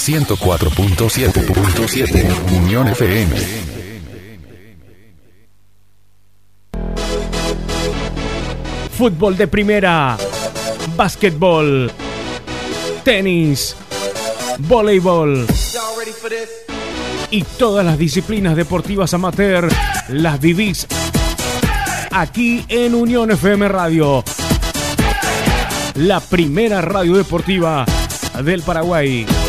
104.7 Unión FM. Fútbol de primera, básquetbol, tenis, voleibol y todas las disciplinas deportivas amateur las vivís aquí en Unión FM Radio, la primera radio deportiva del Paraguay.